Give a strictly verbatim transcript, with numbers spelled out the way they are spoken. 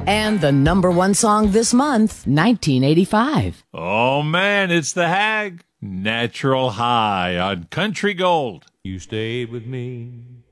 And the number one song this month, nineteen eighty-five. Oh, man, it's the Hag. Natural High on Country Gold. You stayed with me